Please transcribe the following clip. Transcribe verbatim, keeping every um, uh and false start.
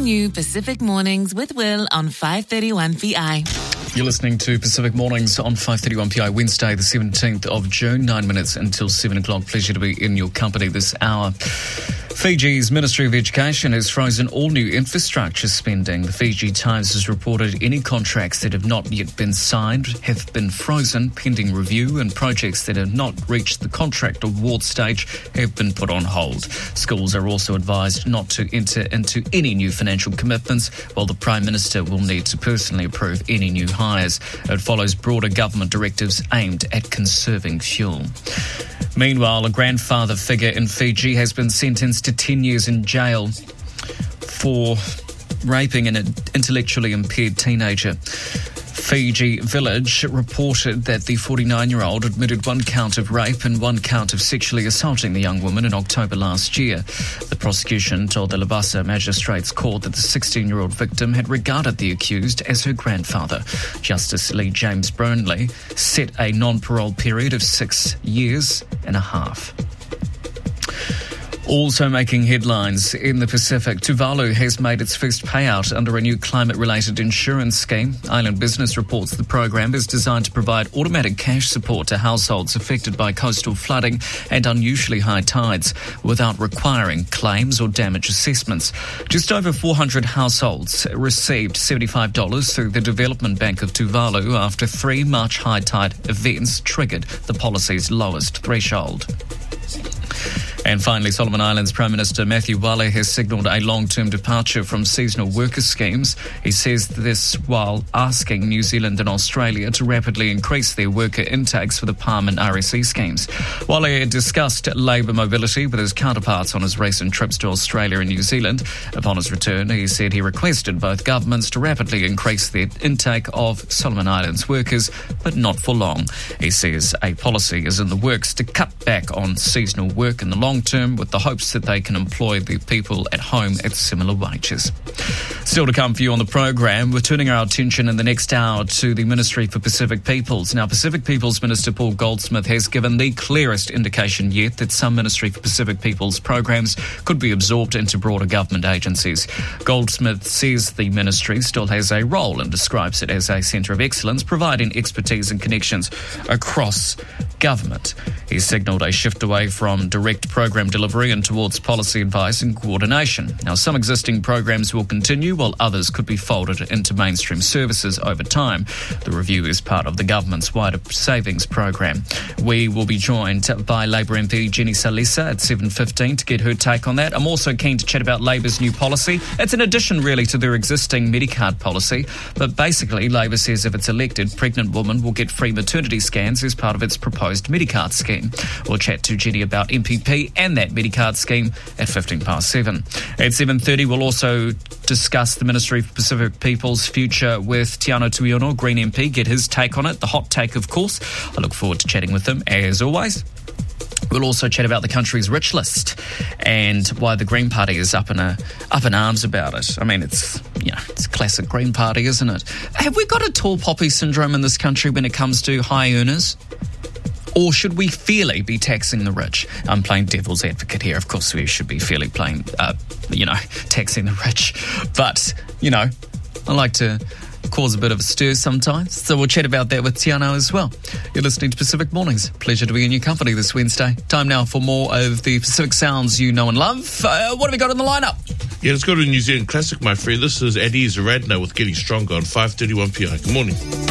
new Pacific Mornings with Will on five thirty-one P I. You're listening to Pacific Mornings on five thirty-one P I, Wednesday, the seventeenth of June, nine minutes until seven o'clock. Pleasure to be in your company this hour. Fiji's Ministry of Education has frozen all new infrastructure spending. The Fiji Times has reported any contracts that have not yet been signed have been frozen pending review, and projects that have not reached the contract award stage have been put on hold. Schools are also advised not to enter into any new financial commitments, while the Prime Minister will need to personally approve any new hires. It follows broader government directives aimed at conserving fuel. Meanwhile, a grandfather figure in Fiji has been sentenced to ten years in jail for raping an intellectually impaired teenager. Fiji Village reported that the forty-nine-year-old admitted one count of rape and one count of sexually assaulting the young woman in October last year. The prosecution told the Labasa Magistrates Court that the sixteen-year-old victim had regarded the accused as her grandfather. Justice Lee James Burnley set a non-parole period of six years and a half. Also making headlines in the Pacific, Tuvalu has made its first payout under a new climate-related insurance scheme. Island Business reports the program is designed to provide automatic cash support to households affected by coastal flooding and unusually high tides without requiring claims or damage assessments. Just over four hundred households received seventy-five dollars through the Development Bank of Tuvalu after three March high tide events triggered the policy's lowest threshold. And finally, Solomon Islands Prime Minister Matthew Wale has signalled a long-term departure from seasonal worker schemes. He says this while asking New Zealand and Australia to rapidly increase their worker intakes for the Palm and R S E schemes. Wale discussed labour mobility with his counterparts on his recent trips to Australia and New Zealand. Upon his return, he said he requested both governments to rapidly increase their intake of Solomon Islands workers, but not for long. He says a policy is in the works to cut back on seasonal work in the long term, with the hopes that they can employ the people at home at similar wages. Still to come for you on the program, we're turning our attention in the next hour to the Ministry for Pacific Peoples. Now, Pacific Peoples Minister Paul Goldsmith has given the clearest indication yet that some Ministry for Pacific Peoples programs could be absorbed into broader government agencies. Goldsmith says the ministry still has a role and describes it as a centre of excellence, providing expertise and connections across government. He signalled a shift away from direct program delivery and towards policy advice and coordination. Now, some existing programs will continue, while others could be folded into mainstream services over time. The review is part of the government's wider savings program. We will be joined by Labour M P Jenny Salisa at seven fifteen to get her take on that. I'm also keen to chat about Labour's new policy. It's an addition, really, to their existing Medicard policy, but basically Labour says if it's elected, pregnant women will get free maternity scans as part of its proposed Medicard scheme. We'll chat to Jenny about M P P and that Medicard scheme at fifteen past seven. At seven thirty, we'll also discuss the Ministry for Pacific Peoples' future with Tiano Tuiono, Green M P, get his take on it, the hot take, of course. I look forward to chatting with him, as always. We'll also chat about the country's rich list and why the Green Party is up in a up in arms about it. I mean, it's you know, it's classic Green Party, isn't it? Have we got a tall poppy syndrome in this country when it comes to high earners? Or should we fairly be taxing the rich? I'm playing devil's advocate here. Of course, we should be fairly playing, uh, you know, taxing the rich. But, you know, I like to cause a bit of a stir sometimes. So we'll chat about that with Tiano as well. You're listening to Pacific Mornings. Pleasure to be in your company this Wednesday. Time now for more of the Pacific sounds you know and love. Uh, what have we got in the lineup? Yeah, let's go to a New Zealand classic, my friend. This is Eddie Zaradna with Getting Stronger on five thirty-one P I. Good morning.